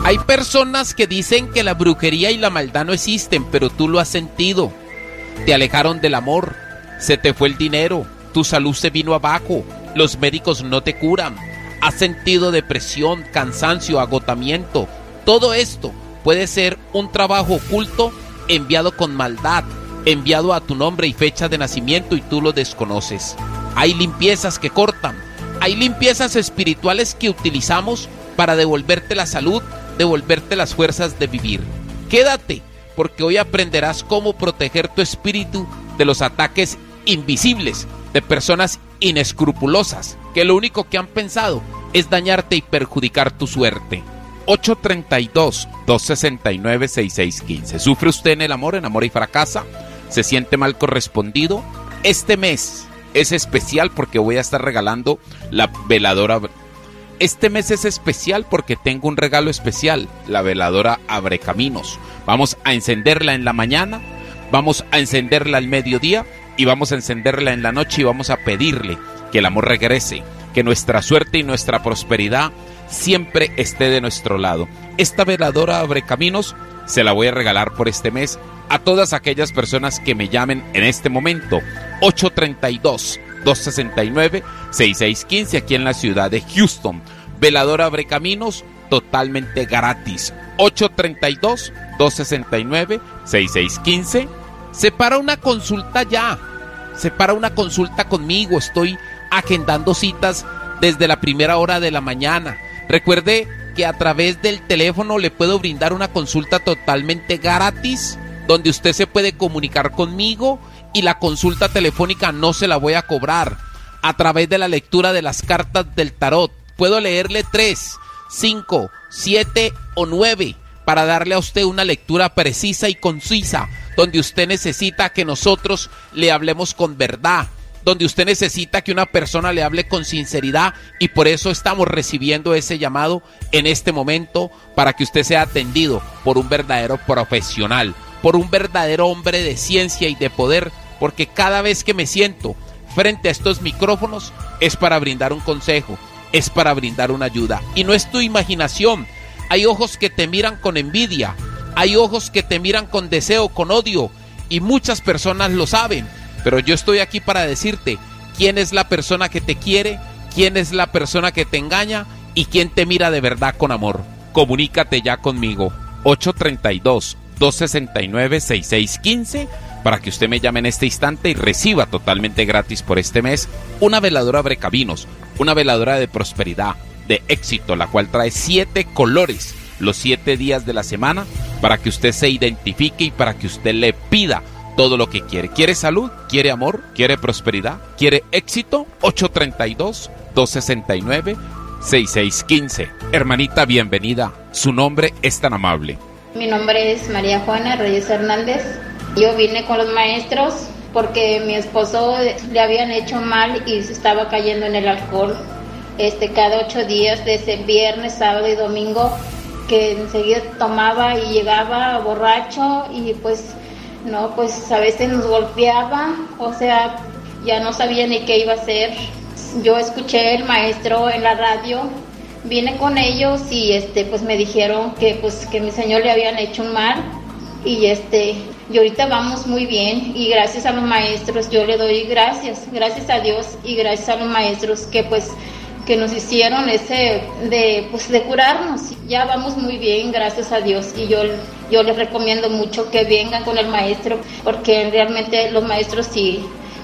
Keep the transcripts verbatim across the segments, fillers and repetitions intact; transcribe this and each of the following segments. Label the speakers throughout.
Speaker 1: Hay personas que dicen que la brujería y la maldad no existen, pero tú lo has sentido. Te alejaron del amor, se te fue el dinero, tu salud se vino abajo, los médicos no te curan, has sentido depresión, cansancio, agotamiento. Todo esto puede ser un trabajo oculto enviado con maldad, enviado a tu nombre y fecha de nacimiento y tú lo desconoces. Hay limpiezas que cortan, hay limpiezas espirituales que utilizamos para devolverte la salud, devolverte las fuerzas de vivir. Quédate, porque hoy aprenderás cómo proteger tu espíritu de los ataques invisibles de personas inescrupulosas que lo único que han pensado es dañarte y perjudicar tu suerte. ocho treinta y dos, dos sesenta y nueve, sesenta y seis quince. ¿Sufre usted en el amor, enamora y fracasa? ¿Se siente mal correspondido? Este mes es especial porque voy a estar regalando la veladora. Este mes es especial porque tengo un regalo especial, la veladora Abrecaminos. Vamos a encenderla en la mañana, vamos a encenderla al mediodía y vamos a encenderla en la noche y vamos a pedirle que el amor regrese, que nuestra suerte y nuestra prosperidad siempre esté de nuestro lado. Esta veladora Abrecaminos se la voy a regalar por este mes a todas aquellas personas que me llamen en este momento. ocho treinta y dos, dos sesenta y nueve, sesenta y seis quince aquí en la ciudad de Houston. Veladora Abrecaminos totalmente gratis. ocho treinta y dos, dos sesenta y nueve, sesenta y seis quince. Separa una consulta ya. Separa una consulta conmigo. Estoy agendando citas desde la primera hora de la mañana. Recuerde que a través del teléfono le puedo brindar una consulta totalmente gratis, donde usted se puede comunicar conmigo y la consulta telefónica no se la voy a cobrar. A través de la lectura de las cartas del tarot, puedo leerle tres, cinco, siete o nueve para darle a usted una lectura precisa y concisa, donde usted necesita que nosotros le hablemos con verdad, donde usted necesita que una persona le hable con sinceridad, y por eso estamos recibiendo ese llamado en este momento para que usted sea atendido por un verdadero profesional, por un verdadero hombre de ciencia y de poder, porque cada vez que me siento frente a estos micrófonos es para brindar un consejo, es para brindar una ayuda, y no es tu imaginación. Hay ojos que te miran con envidia, hay ojos que te miran con deseo, con odio, y muchas personas lo saben, pero yo estoy aquí para decirte quién es la persona que te quiere, quién es la persona que te engaña y quién te mira de verdad con amor. Comunícate ya conmigo. ocho treinta y dos, dos sesenta y nueve, sesenta y seis quince para que usted me llame en este instante y reciba totalmente gratis por este mes una veladora Abrecaminos, una veladora de prosperidad, de éxito, la cual trae siete colores los siete días de la semana para que usted se identifique y para que usted le pida todo lo que quiere. ¿Quiere salud? ¿Quiere amor? ¿Quiere prosperidad? ¿Quiere éxito? ocho treinta y dos, dos sesenta y nueve, sesenta y seis quince. Hermanita, bienvenida. Su nombre es tan amable.
Speaker 2: Mi nombre es María Juana Reyes Hernández. Yo vine con los maestros porque mi esposo le habían hecho mal y se estaba cayendo en el alcohol. Este, cada ocho días, desde viernes, sábado y domingo, que enseguida tomaba y llegaba borracho y pues no, pues a veces nos golpeaba, o sea, ya no sabía ni qué iba a hacer. Yo escuché el maestro en la radio, vine con ellos y este pues me dijeron que pues que mi señor le habían hecho un mal y este y ahorita vamos muy bien y gracias a los maestros yo le doy gracias, gracias a Dios y gracias a los maestros que pues que nos hicieron ese de pues de curarnos. Ya vamos muy bien, gracias a Dios, y yo yo les recomiendo mucho que vengan con el maestro porque realmente los maestros sí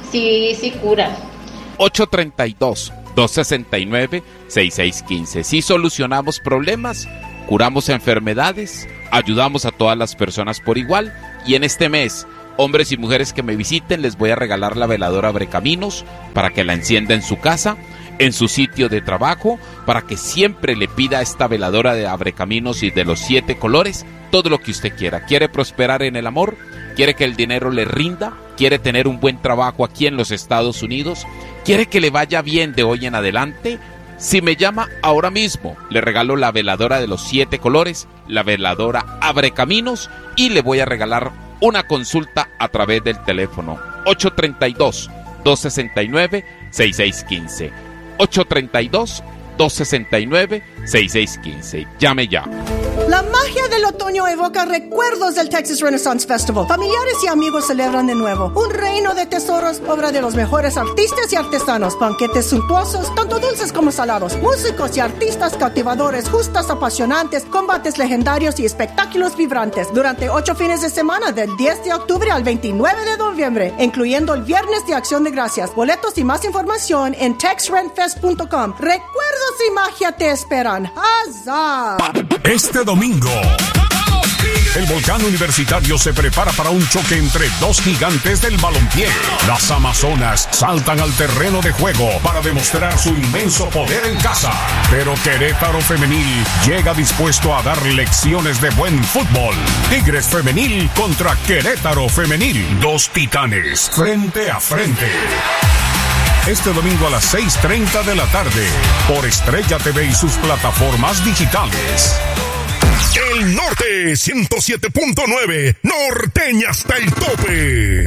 Speaker 2: sí sí curan.
Speaker 1: ocho treinta y dos, dos sesenta y nueve, sesenta y seis quince. Sí solucionamos problemas, curamos enfermedades, ayudamos a todas las personas por igual, y en este mes, hombres y mujeres que me visiten, les voy a regalar la veladora Abrecaminos para que la encienda en su casa, en su sitio de trabajo, para que siempre le pida a esta veladora de Abrecaminos y de los siete colores todo lo que usted quiera. ¿Quiere prosperar en el amor? ¿Quiere que el dinero le rinda? ¿Quiere tener un buen trabajo aquí en los Estados Unidos? ¿Quiere que le vaya bien de hoy en adelante? Si me llama ahora mismo, le regalo la veladora de los siete colores, la veladora Abrecaminos, y le voy a regalar una consulta a través del teléfono ocho treinta y dos, dos sesenta y nueve, sesenta y seis quince. ocho treinta y dos, dos sesenta y nueve, sesenta y seis quince. Llame ya.
Speaker 3: La magia del otoño evoca recuerdos del Texas Renaissance Festival. Familiares y amigos celebran de nuevo. Un reino de tesoros, obra de los mejores artistas y artesanos. Banquetes suntuosos, tanto dulces como salados. Músicos y artistas cautivadores, justas apasionantes, combates legendarios y espectáculos vibrantes. Durante ocho fines de semana, del diez de octubre al veintinueve de noviembre, incluyendo el Viernes de Acción de Gracias. Boletos y más información en tex rent fest punto com. Recuerdos y magia te esperan. ¡Hazá!
Speaker 4: Este domingo, el Volcán Universitario se prepara para un choque entre dos gigantes del balompié. Las Amazonas saltan al terreno de juego para demostrar su inmenso poder en casa. Pero Querétaro Femenil llega dispuesto a dar lecciones de buen fútbol. Tigres Femenil contra Querétaro Femenil. Dos titanes, frente a frente. Este domingo a las seis treinta de la tarde, por Estrella T V y sus plataformas digitales.
Speaker 5: El Norte ciento siete punto nueve, norteña hasta el tope.